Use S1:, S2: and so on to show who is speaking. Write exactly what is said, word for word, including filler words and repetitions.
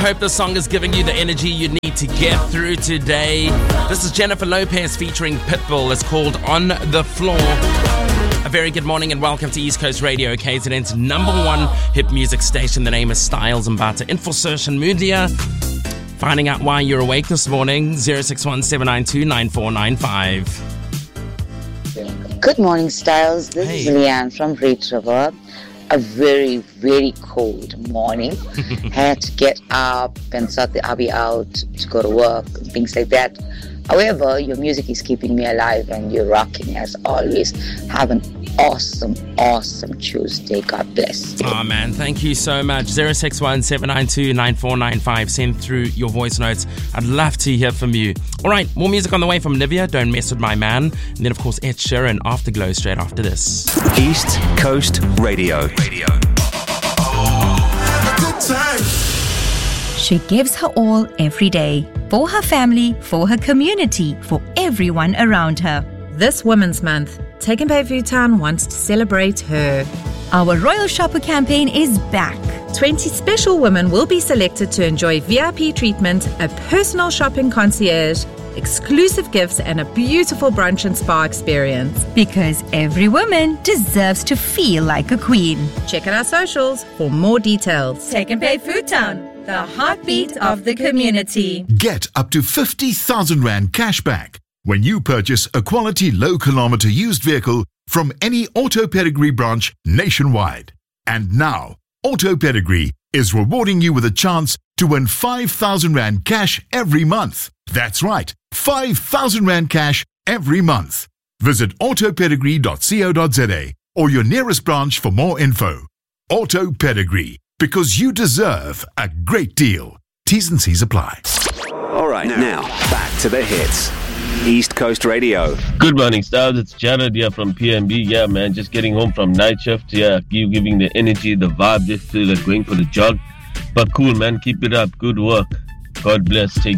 S1: hope this song is giving you the energy you need to get through today. This is Jennifer Lopez featuring Pitbull. It's called On the Floor. A very good morning and welcome to East Coast Radio, K Z N's number one hip music station. The name is Styles Mbata. In for Social Media. Finding out why you're awake this morning, zero six one seven nine two nine four nine five.
S2: Good morning, Styles. This
S1: Hey.
S2: is Leanne from Great River. A very, very cold morning. Had to get up and sort the hubby out to go to work and things like that. However, your music is keeping me alive and you're rocking as always. Have an awesome, awesome Tuesday. God bless.
S1: Oh man, thank you so much. zero six one seven nine two nine four nine five. Send through your voice notes. I'd love to hear from you. All right, more music on the way from Nivea, Don't Mess With My Man. And then, of course, Ed Sheeran, Afterglow, straight after this.
S3: East Coast Radio. Radio.
S4: Good time.
S5: She gives her all every day. For her family, for her community, for everyone around her.
S6: This Women's Month, Take and Pay Foodtown wants to celebrate her.
S5: Our Royal Shopper campaign is back.
S6: twenty special women will be selected to enjoy V I P treatment, a personal shopping concierge, exclusive gifts, and a beautiful brunch and spa experience.
S5: Because every woman deserves to feel like a queen.
S6: Check out our socials for more details.
S5: Take and Pay Foodtown, the heartbeat of the community.
S4: Get up to fifty thousand Rand cash back when you purchase a quality low-kilometer used vehicle from any Auto Pedigree branch nationwide. And now, Auto Pedigree is rewarding you with a chance to win five thousand Rand cash every month. That's right, five thousand Rand cash every month. Visit auto pedigree dot co dot za or your nearest branch for more info. Auto Pedigree, because you deserve a great deal. T's and C's apply.
S3: All right, now, back to the hits. East Coast Radio.
S7: Good morning, Styles. It's Jared here from P M B. Yeah, man, just getting home from night shift. Yeah, you giving the energy, the vibe, just feel like going for the jog. But cool, man, keep it up. Good work. God bless. Take